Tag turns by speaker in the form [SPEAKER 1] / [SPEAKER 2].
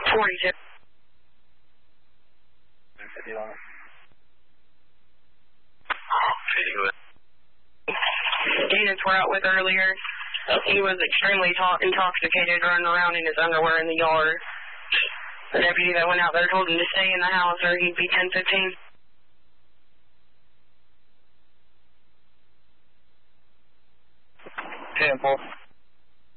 [SPEAKER 1] 42. Units were out with earlier. He was extremely intoxicated, running around in his underwear in the yard. The deputy that went out there told him to stay in the house or he'd be 10-15.
[SPEAKER 2] 10-4.